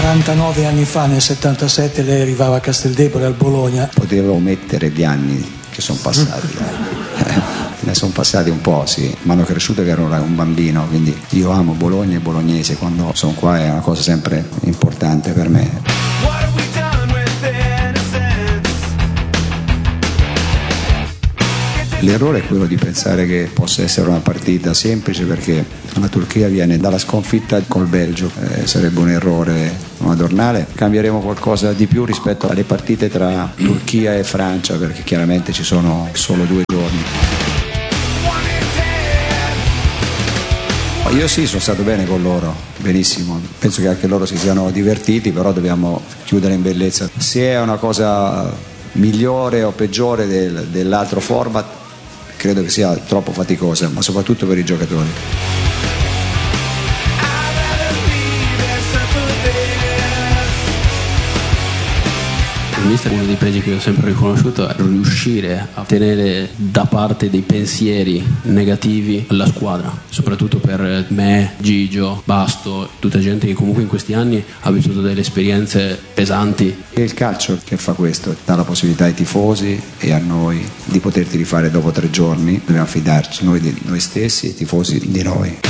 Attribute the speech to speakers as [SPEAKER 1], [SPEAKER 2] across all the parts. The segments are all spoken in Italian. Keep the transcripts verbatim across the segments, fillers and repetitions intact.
[SPEAKER 1] quarantanove anni fa, nel settantasette, lei arrivava a Casteldebole, al Bologna.
[SPEAKER 2] Potevo omettere gli anni che sono passati. Ne sono passati un po', sì, mi hanno cresciuto che ero un bambino, quindi io amo Bologna e bolognese, quando sono qua è una cosa sempre importante per me. L'errore è quello di pensare che possa essere una partita semplice, perché la Turchia viene dalla sconfitta col Belgio, eh, sarebbe un errore madornale. Cambieremo qualcosa di più rispetto alle partite tra Turchia e Francia, perché chiaramente ci sono solo due giorni. Io sì, sono stato bene con loro, benissimo, penso che anche loro si siano divertiti, però dobbiamo chiudere in bellezza. Se è una cosa migliore o peggiore del, dell'altro format, credo che sia troppo faticosa, ma soprattutto per i giocatori.
[SPEAKER 3] Il mister, uno dei pregi che ho sempre riconosciuto è riuscire a tenere da parte dei pensieri negativi alla squadra, soprattutto per me, Gigio, Basto, tutta gente che comunque in questi anni ha vissuto delle esperienze pesanti.
[SPEAKER 2] È il calcio che fa questo, dà la possibilità ai tifosi e a noi di poterti rifare dopo tre giorni. Dobbiamo fidarci noi di noi stessi e i tifosi di noi.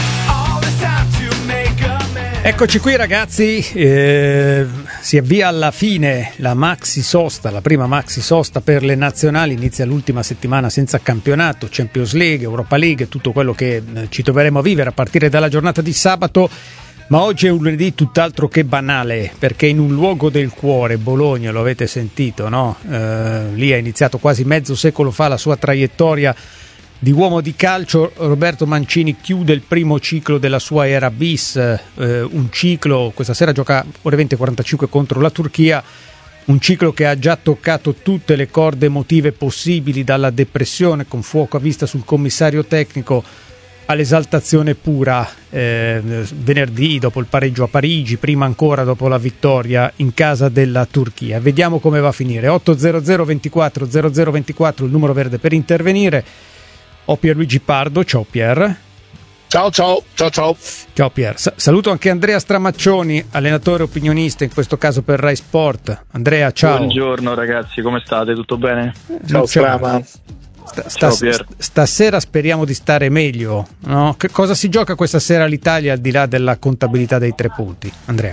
[SPEAKER 4] Eccoci qui ragazzi, eh, si avvia alla fine la maxi sosta, la prima maxi sosta per le nazionali, inizia l'ultima settimana senza campionato, Champions League, Europa League, tutto quello che ci troveremo a vivere a partire dalla giornata di sabato, ma oggi è un lunedì tutt'altro che banale, perché in un luogo del cuore, Bologna, lo avete sentito, no? Eh, lì ha iniziato quasi mezzo secolo fa la sua traiettoria di uomo di calcio. Roberto Mancini chiude il primo ciclo della sua era bis, eh, un ciclo, questa sera gioca ore venti e quarantacinque contro la Turchia, un ciclo che ha già toccato tutte le corde emotive possibili, dalla depressione con fuoco a vista sul commissario tecnico all'esaltazione pura eh, venerdì dopo il pareggio a Parigi, prima ancora dopo la vittoria in casa della Turchia. Vediamo come va a finire. otto zero zero ventiquattro zero zero ventiquattro il numero verde per intervenire. Ho Pierluigi Pardo, ciao Pier.
[SPEAKER 5] Ciao ciao, ciao ciao.
[SPEAKER 4] Ciao Pier. Sa- saluto anche Andrea Stramaccioni, allenatore opinionista, in questo caso per Rai Sport. Andrea, ciao.
[SPEAKER 6] Buongiorno ragazzi, come state? Tutto bene?
[SPEAKER 5] Ciao Strama.
[SPEAKER 4] Sta- sta-
[SPEAKER 6] ciao Pier.
[SPEAKER 4] Stasera speriamo di stare meglio, no? Che cosa si gioca questa sera all'Italia al di là della contabilità dei tre punti? Andrea.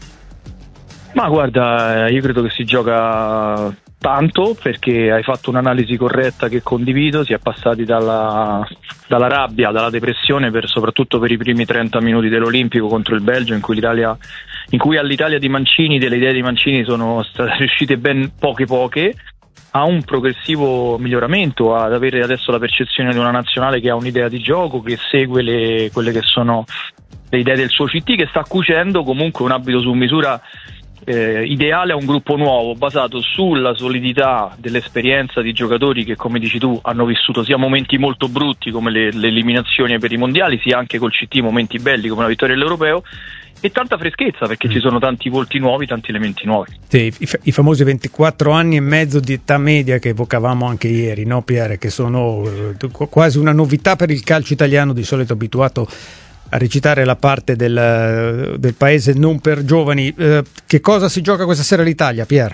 [SPEAKER 6] Ma guarda, io credo che si gioca tanto, perché hai fatto un'analisi corretta che condivido. Si è passati dalla, dalla rabbia, dalla depressione, per, soprattutto per i primi trenta minuti dell'Olimpico contro il Belgio, in cui l'Italia, in cui all'Italia di Mancini, delle idee di Mancini sono state riuscite ben poche poche, a un progressivo miglioramento, ad avere adesso la percezione di una nazionale che ha un'idea di gioco, che segue le, quelle che sono le idee del suo C T, che sta cucendo comunque un abito su misura Eh, ideale a un gruppo nuovo, basato sulla solidità dell'esperienza di giocatori che, come dici tu, hanno vissuto sia momenti molto brutti come le, le eliminazioni per i mondiali, sia anche col C T momenti belli come la vittoria dell'Europeo, e tanta freschezza, perché mm. ci sono tanti volti nuovi, tanti elementi nuovi.
[SPEAKER 4] Sì, i, i famosi ventiquattro anni e mezzo di età media che evocavamo anche ieri, no Pierre, che sono eh, quasi una novità per il calcio italiano, di solito abituato a recitare la parte del, del paese non per giovani. Eh, che cosa si gioca questa sera l'Italia, Pier?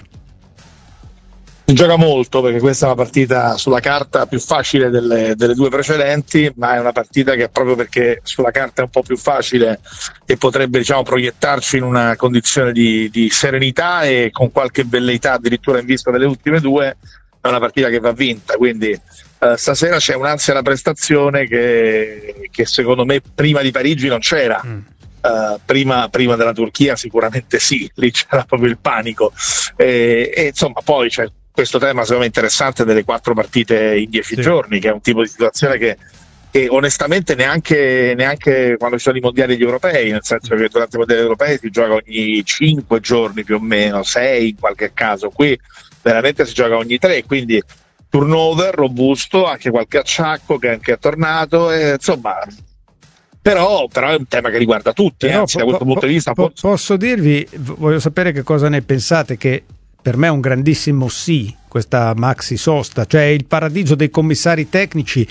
[SPEAKER 5] Si gioca molto, perché questa è una partita sulla carta più facile delle, delle due precedenti, ma è una partita che, proprio perché sulla carta è un po' più facile e potrebbe, diciamo, proiettarci in una condizione di, di serenità e con qualche velleità addirittura in vista delle ultime due, è una partita che va vinta. Quindi Uh, stasera c'è un'ansia alla prestazione che, che secondo me prima di Parigi non c'era. Mm. Uh, prima, prima della Turchia sicuramente sì, lì c'era proprio il panico. E, e insomma, poi c'è questo tema secondo me interessante delle quattro partite in dieci sì. giorni, che è un tipo di situazione che, che onestamente neanche, neanche quando ci sono i mondiali gli europei, nel senso che durante i mondiali europei si gioca ogni cinque giorni più o meno, sei in qualche caso. Qui veramente si gioca ogni tre, quindi turnover robusto, anche qualche acciacco che anche è tornato, e, insomma, però, però è un tema che riguarda tutti, eh, anzi, po- da questo po- punto di vista.
[SPEAKER 4] Po- posso dirvi, voglio sapere che cosa ne pensate, che per me è un grandissimo sì questa maxi sosta, cioè il paradiso dei commissari tecnici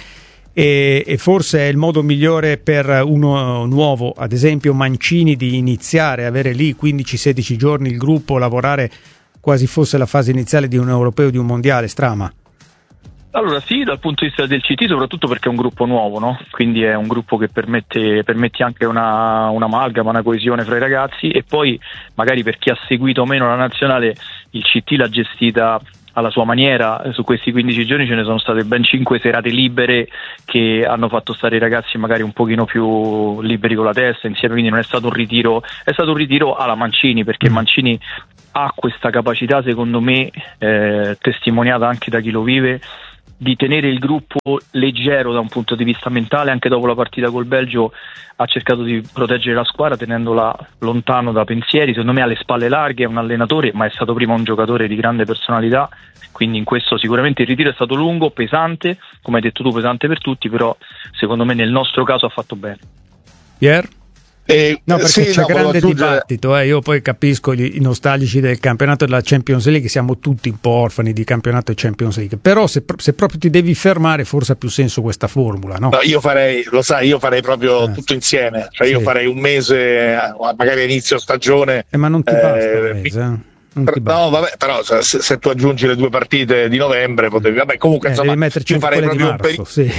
[SPEAKER 4] e, e forse è il modo migliore per uno nuovo, ad esempio Mancini, di iniziare, avere lì quindici sedici giorni il gruppo, lavorare quasi fosse la fase iniziale di un europeo, di un mondiale. Strama?
[SPEAKER 6] Allora sì, dal punto di vista del C T, soprattutto perché è un gruppo nuovo, no? Quindi è un gruppo che permette, permette anche una, un'amalgama, una coesione fra i ragazzi, e poi magari per chi ha seguito o meno la nazionale, il C T l'ha gestita alla sua maniera. Su questi quindici giorni ce ne sono state ben cinque serate libere che hanno fatto stare i ragazzi magari un pochino più liberi con la testa insieme, quindi non è stato un ritiro, è stato un ritiro alla Mancini, perché Mancini ha questa capacità, secondo me, eh, testimoniata anche da chi lo vive, di tenere il gruppo leggero da un punto di vista mentale. Anche dopo la partita col Belgio ha cercato di proteggere la squadra tenendola lontano da pensieri. Secondo me ha le spalle larghe, è un allenatore, ma è stato prima un giocatore di grande personalità, quindi in questo sicuramente il ritiro è stato lungo, pesante, come hai detto tu, pesante per tutti, però secondo me nel nostro caso ha fatto bene.
[SPEAKER 4] Pier?
[SPEAKER 5] Eh,
[SPEAKER 4] no, perché
[SPEAKER 5] sì,
[SPEAKER 4] c'è
[SPEAKER 5] no,
[SPEAKER 4] grande
[SPEAKER 5] aggiungere...
[SPEAKER 4] dibattito, eh. Io poi capisco gli, i nostalgici del campionato della Champions League, siamo tutti un po' orfani di campionato e Champions League, però se, se proprio ti devi fermare forse ha più senso questa formula, no?
[SPEAKER 5] No, io farei, lo sai, io farei proprio eh. tutto insieme, cioè sì. Io farei un mese, magari a inizio stagione.
[SPEAKER 4] Eh, ma non ti basta eh, un mese, eh? Non
[SPEAKER 5] per, no, vabbè, però se, se tu aggiungi le due partite di novembre potevi, vabbè, comunque
[SPEAKER 4] eh,
[SPEAKER 5] insomma,
[SPEAKER 4] io farei proprio un periodo. Sì.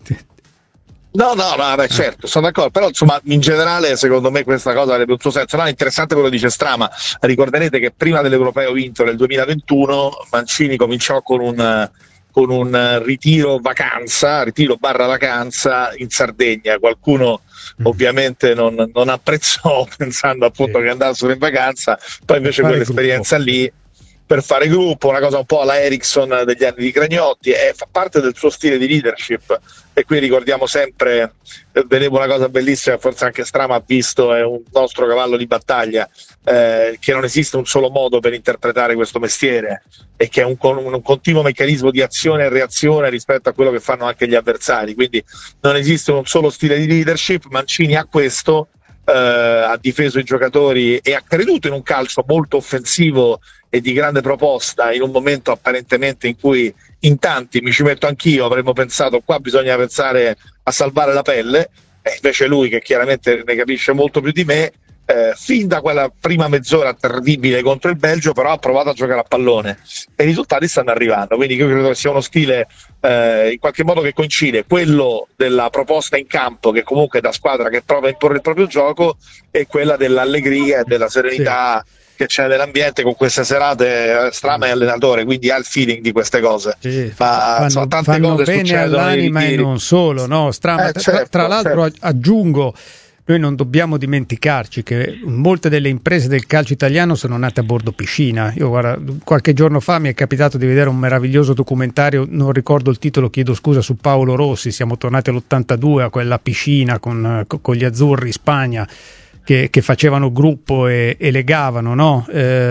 [SPEAKER 5] No, no, no, beh, certo, sono d'accordo, però insomma in generale secondo me questa cosa avrebbe un suo senso. No, è interessante quello che dice Strama. Ricorderete che prima dell'Europeo vinto nel duemilaventuno Mancini cominciò con un con un ritiro vacanza, ritiro barra vacanza in Sardegna. Qualcuno mm. ovviamente non, non apprezzò, pensando appunto sì. che andassero in vacanza, poi invece quell'esperienza gruppo. lì per fare gruppo, una cosa un po' alla Eriksson degli anni di Cragnotti, e fa parte del suo stile di leadership. E qui ricordiamo sempre, vedevo una cosa bellissima, forse anche Strama ha visto, è un nostro cavallo di battaglia, eh, che non esiste un solo modo per interpretare questo mestiere, e che è un, un, un continuo meccanismo di azione e reazione rispetto a quello che fanno anche gli avversari. Quindi non esiste un solo stile di leadership. Mancini ha questo, eh, ha difeso i giocatori e ha creduto in un calcio molto offensivo e di grande proposta, in un momento apparentemente in cui in tanti, mi ci metto anch'io, avremmo pensato qua bisogna pensare a salvare la pelle, e invece lui, che chiaramente ne capisce molto più di me, eh, fin da quella prima mezz'ora terribile contro il Belgio però ha provato a giocare a pallone e i risultati stanno arrivando. Quindi io credo che sia uno stile eh, in qualche modo che coincide, quello della proposta in campo, che comunque da squadra che prova a imporre il proprio gioco, e quella dell'allegria e della serenità sì. che c'è nell'ambiente. Con queste serate Strama è allenatore, quindi ha il feeling di queste cose,
[SPEAKER 4] sì,
[SPEAKER 5] ma
[SPEAKER 4] fanno,
[SPEAKER 5] sono tante
[SPEAKER 4] fanno
[SPEAKER 5] cose
[SPEAKER 4] bene all'anima e non solo, no? Strama,
[SPEAKER 5] eh, certo,
[SPEAKER 4] tra, tra l'altro
[SPEAKER 5] certo.
[SPEAKER 4] aggiungo, noi non dobbiamo dimenticarci che molte delle imprese del calcio italiano sono nate a bordo piscina. Io guarda, qualche giorno fa mi è capitato di vedere un meraviglioso documentario, non ricordo il titolo, chiedo scusa, su Paolo Rossi. Siamo tornati all'ottantadue a quella piscina con, con gli azzurri in Spagna, Che, che facevano gruppo e, e legavano, no?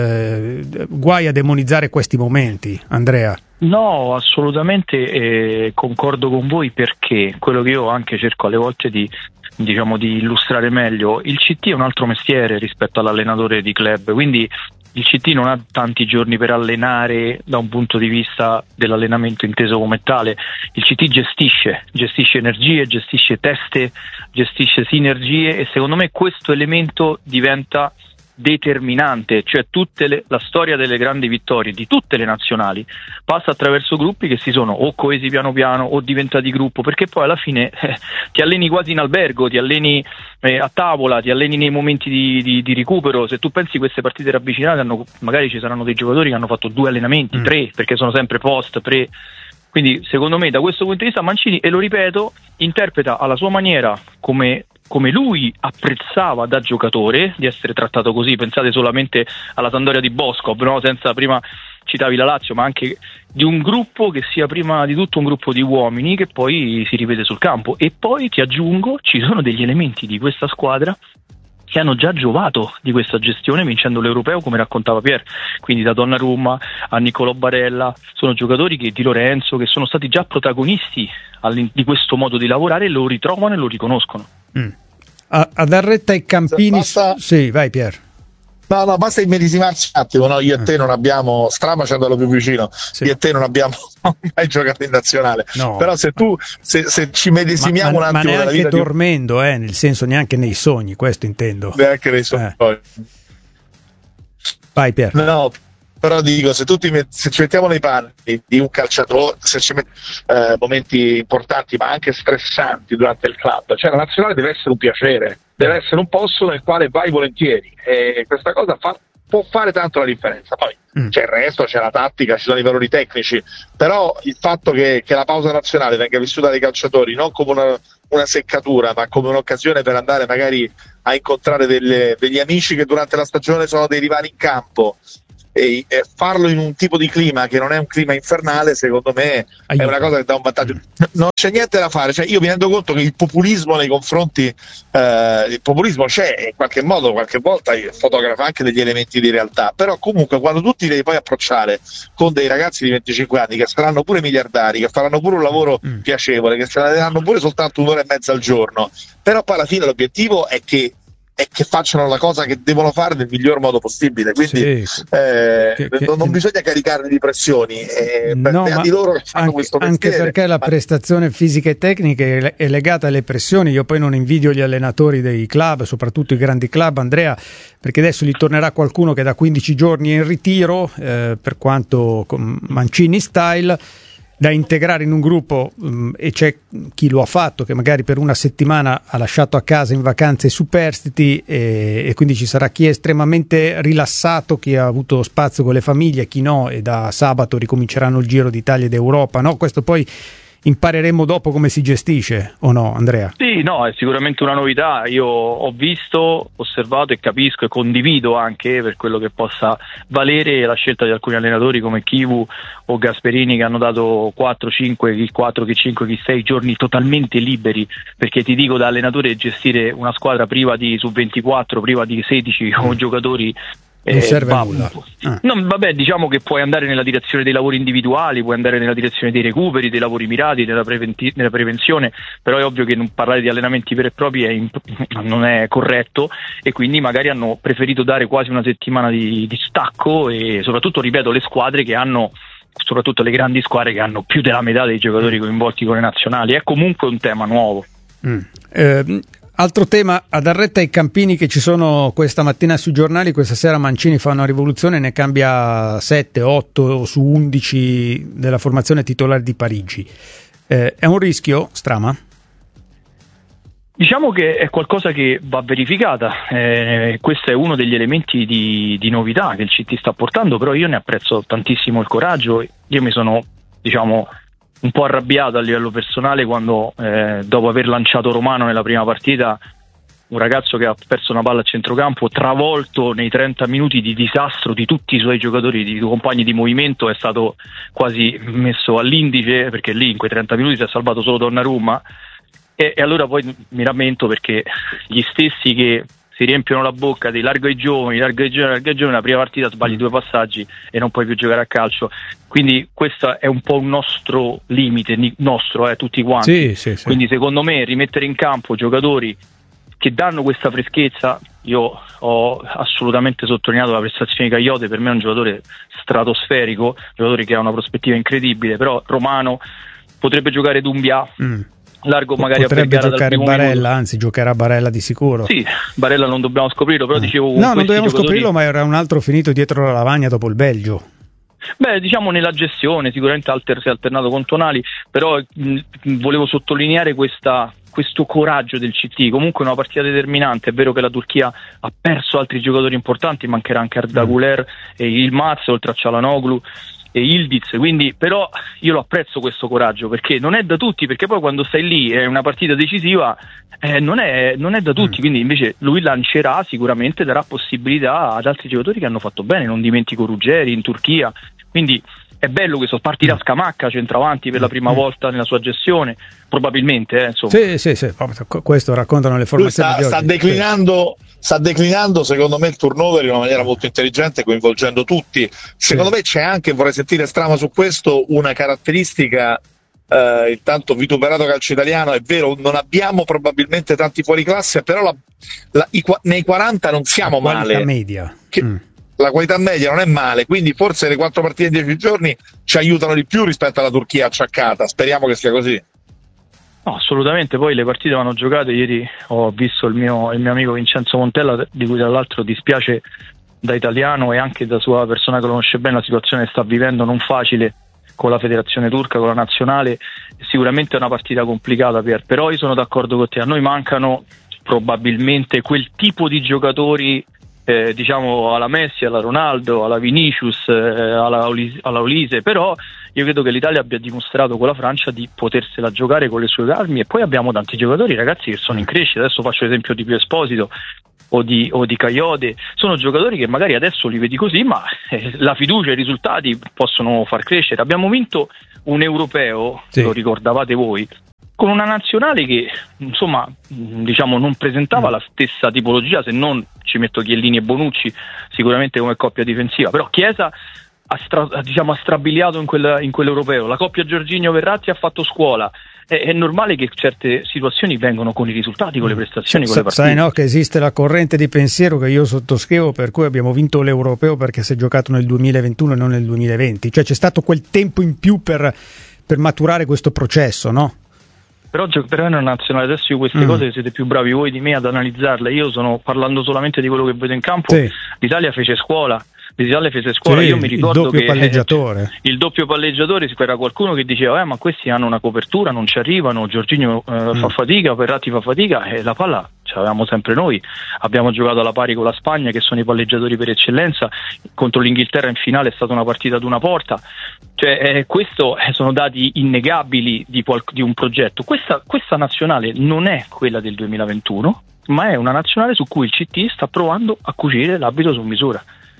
[SPEAKER 4] Eh, guai a demonizzare questi momenti, Andrea.
[SPEAKER 6] No, assolutamente, eh, concordo con voi, perché quello che io anche cerco alle volte di, diciamo, di illustrare meglio, il C T è un altro mestiere rispetto all'allenatore di club, quindi il C T non ha tanti giorni per allenare da un punto di vista dell'allenamento inteso come tale. Il C T gestisce, gestisce energie, gestisce teste, gestisce sinergie, e secondo me questo elemento diventa determinante, cioè tutte le, la storia delle grandi vittorie di tutte le nazionali passa attraverso gruppi che si sono o coesi piano piano o diventati gruppo, perché poi alla fine eh, ti alleni quasi in albergo, ti alleni eh, a tavola, ti alleni nei momenti di, di, di recupero. Se tu pensi queste partite ravvicinate, hanno, magari ci saranno dei giocatori che hanno fatto due allenamenti, mm. tre, perché sono sempre post, pre. Quindi secondo me da questo punto di vista Mancini, e lo ripeto, interpreta alla sua maniera, come come lui apprezzava da giocatore di essere trattato così. Pensate solamente alla Sampdoria di Boskov, no? Senza, prima citavi la Lazio, ma anche di un gruppo che sia prima di tutto un gruppo di uomini che poi si rivede sul campo. E poi ti aggiungo, ci sono degli elementi di questa squadra che hanno già giovato di questa gestione vincendo l'Europeo, come raccontava Pier, quindi da Donnarumma a Niccolò Barella, sono giocatori che, di Lorenzo, che sono stati già protagonisti di questo modo di lavorare, e lo ritrovano e lo riconoscono.
[SPEAKER 4] Mm. A, ad Arretta e Campini,
[SPEAKER 5] basta,
[SPEAKER 4] sì, vai Pier.
[SPEAKER 5] No, no, basta immedesimarsi un attimo, no? Io e te non abbiamo, Strama ci andava più vicino, sì. Io e te non abbiamo mai giocato in nazionale, no. Però se tu, se, se ci medesimiamo
[SPEAKER 4] ma,
[SPEAKER 5] un
[SPEAKER 4] ma,
[SPEAKER 5] attimo
[SPEAKER 4] ma neanche
[SPEAKER 5] nella vita
[SPEAKER 4] dormendo,
[SPEAKER 5] di...
[SPEAKER 4] eh, nel senso neanche nei sogni, questo intendo.
[SPEAKER 5] Neanche nei sogni.
[SPEAKER 4] Eh. Vai Pier.
[SPEAKER 5] No, però dico, se, tu ti met- se ci mettiamo nei panni di un calciatore, se ci mettiamo eh, momenti importanti ma anche stressanti durante il club, cioè la nazionale deve essere un piacere, deve essere un posto nel quale vai volentieri, e questa cosa fa, può fare tanto la differenza. Poi mm. c'è il resto, c'è la tattica, ci sono i valori tecnici, però il fatto che, che la pausa nazionale venga vissuta dai calciatori non come una, una seccatura, ma come un'occasione per andare magari a incontrare delle, degli amici che durante la stagione sono dei rivali in campo, e, e farlo in un tipo di clima che non è un clima infernale, secondo me Aiuto. È una cosa che dà un vantaggio. Non c'è niente da fare, cioè io mi rendo conto che il populismo nei confronti eh, il populismo c'è, in qualche modo qualche volta fotografa anche degli elementi di realtà, però comunque quando tu ti devi poi approcciare con dei ragazzi di venticinque anni che saranno pure miliardari, che faranno pure un lavoro mm. piacevole, che se ne daranno pure soltanto un'ora e mezza al giorno, però poi alla fine l'obiettivo è che e che facciano la cosa che devono fare nel miglior modo possibile, quindi sì, eh, che, che, non bisogna caricarli di pressioni, eh, per no, di loro che fanno
[SPEAKER 4] anche,
[SPEAKER 5] questo mestiere,
[SPEAKER 4] anche perché la
[SPEAKER 5] ma...
[SPEAKER 4] prestazione fisica e tecnica è, è legata alle pressioni. Io poi non invidio gli allenatori dei club, soprattutto i grandi club, Andrea, perché adesso gli tornerà qualcuno che da quindici giorni è in ritiro, eh, per quanto Mancini style, da integrare in un gruppo, um, e c'è chi lo ha fatto, che magari per una settimana ha lasciato a casa in vacanze i superstiti, e, e quindi ci sarà chi è estremamente rilassato, chi ha avuto spazio con le famiglie, chi no, e da sabato ricominceranno il Giro d'Italia ed Europa, no? Questo poi impareremo dopo come si gestisce, o no, Andrea?
[SPEAKER 6] Sì, no, è sicuramente una novità. Io ho visto, osservato e capisco e condivido anche, per quello che possa valere, la scelta di alcuni allenatori come Chivu o Gasperini, che hanno dato quattro, cinque, chi quattro, chi cinque, chi sei giorni totalmente liberi, perché ti dico, da allenatore gestire una squadra priva di sub ventiquattro, priva di sedici mm. giocatori
[SPEAKER 4] non serve a nulla.
[SPEAKER 6] Ah. No, vabbè, diciamo che puoi andare nella direzione dei lavori individuali, puoi andare nella direzione dei recuperi, dei lavori mirati, della, preventi- della prevenzione, però è ovvio che non parlare di allenamenti veri e propri è imp- non è corretto, e quindi magari hanno preferito dare quasi una settimana di, di stacco, e soprattutto, ripeto, le squadre che hanno, soprattutto le grandi squadre che hanno più della metà dei giocatori coinvolti con le nazionali. È comunque un tema nuovo.
[SPEAKER 4] Mm. Eh, Altro tema, ad Arretta i campini che ci sono questa mattina sui giornali, questa sera Mancini fa una rivoluzione, ne cambia sette, otto su undici della formazione titolare di Parigi. Eh, è un rischio, Strama?
[SPEAKER 6] Diciamo che è qualcosa che va verificata, eh, questo è uno degli elementi di, di novità che il C T sta portando, però io ne apprezzo tantissimo il coraggio. Io mi sono, diciamo, un po' arrabbiato a livello personale quando, eh, dopo aver lanciato Romano nella prima partita, un ragazzo che ha perso una palla a centrocampo, travolto nei trenta minuti di disastro di tutti i suoi giocatori, di compagni di movimento, è stato quasi messo all'indice, perché lì in quei trenta minuti si è salvato solo Donnarumma, e, e allora poi mi rammento, perché gli stessi che si riempiono la bocca di largo ai giovani, largo ai giovani, largo ai giovani, la prima partita sbagli due passaggi e non puoi più giocare a calcio. Quindi questo è un po' un nostro limite, nostro, eh, tutti quanti.
[SPEAKER 4] Sì, sì, sì.
[SPEAKER 6] Quindi secondo me rimettere in campo giocatori che danno questa freschezza. Io ho assolutamente sottolineato la prestazione di Cagliote, per me è un giocatore stratosferico, un giocatore che ha una prospettiva incredibile, però Romano potrebbe giocare Doumbia. Mm. Largo magari
[SPEAKER 4] potrebbe
[SPEAKER 6] a
[SPEAKER 4] giocare Barella, minuto. Anzi giocherà Barella di sicuro.
[SPEAKER 6] Sì, Barella non dobbiamo scoprirlo, però
[SPEAKER 4] eh.
[SPEAKER 6] dicevo,
[SPEAKER 4] no, non dobbiamo
[SPEAKER 6] giocatori...
[SPEAKER 4] scoprirlo, ma era un altro finito dietro la lavagna dopo il Belgio.
[SPEAKER 6] Beh, diciamo nella gestione sicuramente alter, si è alternato con Tonali, però mh, volevo sottolineare questa, questo coraggio del C T. Comunque una partita determinante. È vero che la Turchia ha perso altri giocatori importanti, mancherà anche Arda Güler mm. e Yilmaz, oltre a Çalhanoğlu e Yildiz, quindi però io lo apprezzo questo coraggio, perché non è da tutti, perché poi quando stai lì è una partita decisiva, eh, non, è, non è da tutti, mm. quindi invece lui lancerà, sicuramente darà possibilità ad altri giocatori che hanno fatto bene, non dimentico Ruggeri in Turchia, quindi è bello questo, partirà Scamacca centravanti per la prima mm. volta nella sua gestione, probabilmente, eh, insomma.
[SPEAKER 4] Sì, sì, sì, questo raccontano le formazioni
[SPEAKER 5] sta,
[SPEAKER 4] di oggi.
[SPEAKER 5] sta declinando sì. sta declinando secondo me il turnover in una maniera molto intelligente, coinvolgendo tutti. Secondo sì. me c'è anche, vorrei sentire Strama su questo, una caratteristica eh, intanto vituperato calcio italiano, è vero, non abbiamo probabilmente tanti fuoriclasse, però la, la, i, nei quaranta non siamo
[SPEAKER 4] la
[SPEAKER 5] male.
[SPEAKER 4] Media.
[SPEAKER 5] Che,
[SPEAKER 4] mm.
[SPEAKER 5] La qualità media non è male, quindi forse le quattro partite in dieci giorni ci aiutano di più rispetto alla Turchia acciaccata. Speriamo che sia così.
[SPEAKER 6] No, assolutamente, poi le partite vanno giocate. Ieri ho visto il mio, il mio amico Vincenzo Montella, di cui tra l'altro dispiace da italiano e anche da sua persona che lo conosce bene la situazione che sta vivendo, non facile con la federazione turca, con la nazionale. Sicuramente è una partita complicata, Pier, però io sono d'accordo con te, a noi mancano probabilmente quel tipo di giocatori, Eh, diciamo alla Messi, alla Ronaldo, alla Vinicius, eh, alla, Olise, alla Olise, però io credo che l'Italia abbia dimostrato con la Francia di potersela giocare con le sue armi, e poi abbiamo tanti giocatori, ragazzi, che sono in crescita. Adesso faccio l'esempio di Pio Esposito o di, o di Kayode, sono giocatori che magari adesso li vedi così, ma eh, la fiducia e i risultati possono far crescere. Abbiamo vinto un europeo, sì, lo ricordavate voi, con una nazionale che insomma diciamo non presentava mm. la stessa tipologia, se non ci metto Chiellini e Bonucci sicuramente come coppia difensiva, però Chiesa ha, stra- diciamo, ha strabiliato in, quel, in quell'europeo, la coppia Jorginho-Verratti ha fatto scuola. È, è normale che certe situazioni vengono con i risultati, con le prestazioni, con le partite.
[SPEAKER 4] Sai, no, che esiste la corrente di pensiero che io sottoscrivo, per cui abbiamo vinto l'europeo perché si è giocato nel duemilaventuno e non nel duemilaventi, cioè c'è stato quel tempo in più per, per maturare questo processo, no?
[SPEAKER 6] Però, però è una nazionale, adesso io queste mm. cose siete più bravi voi di me ad analizzarle, io sono parlando solamente di quello che vedo in campo. Sì. L'Italia fece scuola, l'Italia fece scuola, sì, io mi ricordo
[SPEAKER 4] il doppio
[SPEAKER 6] che
[SPEAKER 4] palleggiatore.
[SPEAKER 6] Eh, il doppio palleggiatore, c'era qualcuno che diceva eh ma questi hanno una copertura, non ci arrivano, Jorginho eh, mm. fa fatica, Verratti fa fatica, e la palla ce l'avevamo sempre noi. Abbiamo giocato alla pari con la Spagna, che sono i palleggiatori per eccellenza, contro l'Inghilterra in finale è stata una partita ad una porta. Cioè, eh, questo eh, sono dati innegabili di, qual- di un progetto. Questa, questa nazionale non è quella del duemilaventuno, ma è una nazionale su cui il C T sta provando a cucire l'abito su misura.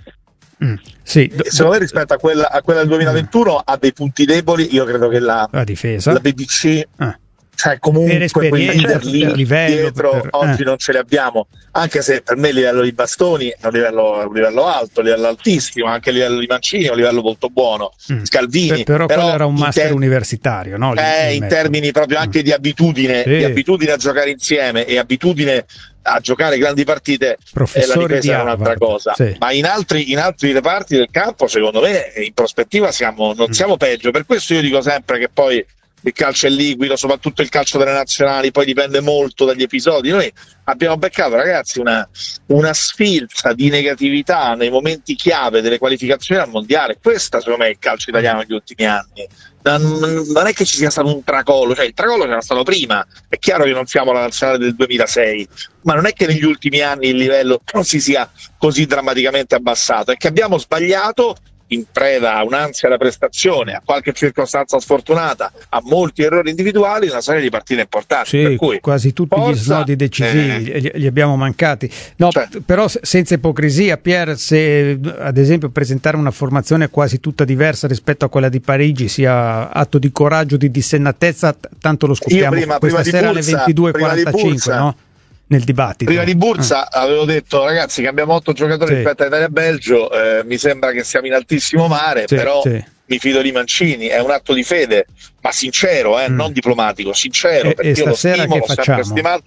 [SPEAKER 4] Mm, sì.
[SPEAKER 5] Secondo me rispetto a quella, a quella del duemilaventuno mm. ha dei punti deboli. Io credo che la,
[SPEAKER 4] la difesa,
[SPEAKER 5] la B B C
[SPEAKER 4] ah.
[SPEAKER 5] cioè comunque quei leader lì
[SPEAKER 4] livello,
[SPEAKER 5] dietro
[SPEAKER 4] per,
[SPEAKER 5] oggi
[SPEAKER 4] eh.
[SPEAKER 5] non ce li abbiamo, anche se per me il livello di Bastoni è un livello, un livello alto, un livello altissimo, anche il livello di Mancini è un livello molto buono, mm. Scalvini,
[SPEAKER 4] però, però quello era un master
[SPEAKER 5] ter-
[SPEAKER 4] universitario, no?
[SPEAKER 5] Eh, in termini proprio anche mm. di abitudine, sì. di abitudine a giocare insieme e abitudine a giocare grandi partite, eh, la difesa è un'altra cosa, sì. ma in altri, in altri reparti del campo secondo me in prospettiva siamo, non mm. siamo peggio. Per questo io dico sempre che poi il calcio è liquido, soprattutto il calcio delle nazionali, poi dipende molto dagli episodi. Noi abbiamo beccato, ragazzi, una, una sfilza di negatività nei momenti chiave delle qualificazioni al mondiale. Questa secondo me è il calcio italiano negli ultimi anni. Non, non è che ci sia stato un tracollo, cioè il tracollo c'era stato prima, è chiaro che non siamo la nazionale del duemilasei, ma non è che negli ultimi anni il livello non si sia così drammaticamente abbassato, è che abbiamo sbagliato in preda a un'ansia da prestazione, a qualche circostanza sfortunata, a molti errori individuali, una serie di partite importanti.
[SPEAKER 4] Sì,
[SPEAKER 5] per cui,
[SPEAKER 4] quasi tutti forza, gli snodi decisivi eh, gli abbiamo mancati. No, certo. Però senza ipocrisia, Pier, se ad esempio presentare una formazione quasi tutta diversa rispetto a quella di Parigi sia atto di coraggio, di dissennatezza, tanto lo scopriamo
[SPEAKER 5] prima,
[SPEAKER 4] questa
[SPEAKER 5] prima
[SPEAKER 4] sera
[SPEAKER 5] Bursa,
[SPEAKER 4] alle ventidue e quarantacinque, no? Nel dibattito.
[SPEAKER 5] Prima di Bursa
[SPEAKER 4] ah.
[SPEAKER 5] avevo detto, ragazzi, che abbiamo otto giocatori sì. rispetto a Italia e Belgio, eh, mi sembra che siamo in altissimo mare, sì, però sì. mi fido di Mancini, è un atto di fede, ma sincero, eh, mm. non diplomatico, sincero,
[SPEAKER 4] e,
[SPEAKER 5] perché
[SPEAKER 4] e
[SPEAKER 5] io lo
[SPEAKER 4] stimo,
[SPEAKER 5] l'ho sempre stimato.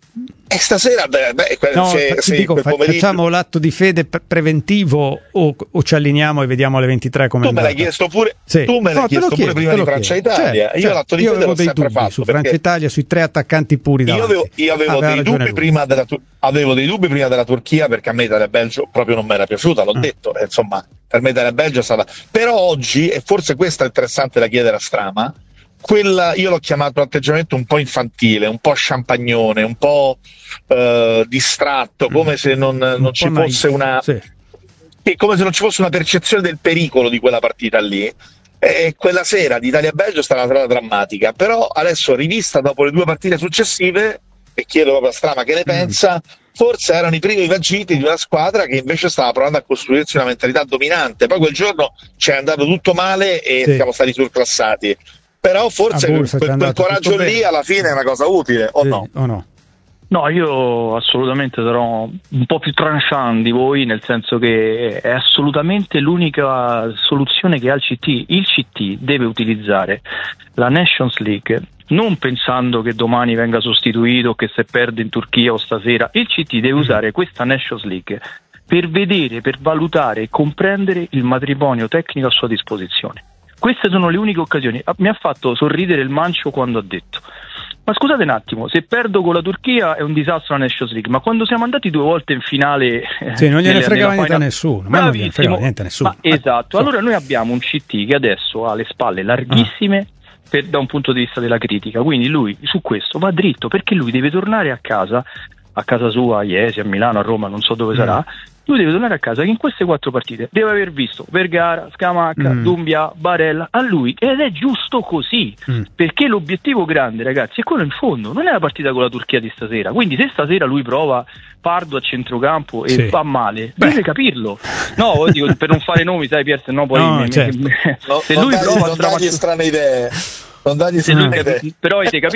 [SPEAKER 5] E stasera beh, beh,
[SPEAKER 4] no,
[SPEAKER 5] se, se
[SPEAKER 4] dico,
[SPEAKER 5] quel pomeriggio...
[SPEAKER 4] facciamo l'atto di fede pre- preventivo o, o ci alliniamo e vediamo alle ventitré come
[SPEAKER 5] tu me l'hai chiesto pure sì. tu me l'hai no, chiesto pure prima di Francia Italia,
[SPEAKER 4] certo,
[SPEAKER 5] io l'atto di
[SPEAKER 4] io
[SPEAKER 5] fede l'ho sempre fatto
[SPEAKER 4] su Francia Italia sui tre attaccanti puri davanti.
[SPEAKER 5] io avevo, io avevo dei dubbi prima della avevo dei dubbi prima della Turchia, perché a me Italia e Belgio proprio non mi era piaciuta, l'ho mm. detto, eh, insomma per me Italia e Belgio è stata, però oggi, e forse questo è interessante da chiedere a Strama, quella io l'ho chiamato atteggiamento un po' infantile, un po' champagnone, un po' eh, distratto, come se non, non ci fosse una sì. come se non ci fosse una percezione del pericolo di quella partita lì. E quella sera di Italia-Belgio è stata una serata drammatica, però adesso rivista dopo le due partite successive, e chiedo proprio a Strama che ne mm. pensa, forse erano i primi vagiti di una squadra che invece stava provando a costruirsi una mentalità dominante. Poi quel giorno ci è andato tutto male e sì. siamo stati surclassati. Però forse quel, quel, quel coraggio lì alla fine è una cosa utile, o
[SPEAKER 4] sì,
[SPEAKER 5] no?
[SPEAKER 4] O no?
[SPEAKER 6] No, io assolutamente sarò un po' più tranchant di voi, nel senso che è assolutamente l'unica soluzione che ha il C T. Il C T deve utilizzare la Nations League non pensando che domani venga sostituito o che se perde in Turchia o stasera. Il C T deve usare questa Nations League per vedere, per valutare e comprendere il matrimonio tecnico a sua disposizione. Queste sono le uniche occasioni. Mi ha fatto sorridere il Mancio quando ha detto: ma scusate un attimo, se perdo con la Turchia è un disastro la Nations League, ma quando siamo andati due volte in finale,
[SPEAKER 4] sì, non gliene
[SPEAKER 6] nelle,
[SPEAKER 4] fregava niente
[SPEAKER 6] final...
[SPEAKER 4] a nessuno, ma non gliene fregava niente a nessuno.
[SPEAKER 6] Ma esatto, eh, allora noi abbiamo un C T che adesso ha le spalle larghissime ah. per, da un punto di vista della critica, quindi lui su questo va dritto, perché lui deve tornare a casa, a casa sua, a Iesi, a Milano, a Roma, non so dove mm. sarà. Lui deve tornare a casa che in queste quattro partite deve aver visto Vergara, Scamacca, mm. Dumbia, Barella, a lui, ed è giusto così, mm. perché l'obiettivo grande, ragazzi, è quello in fondo, non è la partita con la Turchia di stasera. Quindi se stasera lui prova Pardo a centrocampo e sì. va male, Beh. deve capirlo. No, dico, per non fare nomi, sai Pier, se no poi
[SPEAKER 4] no,
[SPEAKER 6] me,
[SPEAKER 4] certo.
[SPEAKER 6] me,
[SPEAKER 5] no,
[SPEAKER 6] se
[SPEAKER 5] non
[SPEAKER 6] lui
[SPEAKER 5] dagli,
[SPEAKER 6] prova
[SPEAKER 5] non dagli strane idee. Non dagli
[SPEAKER 6] se lui, però avete capito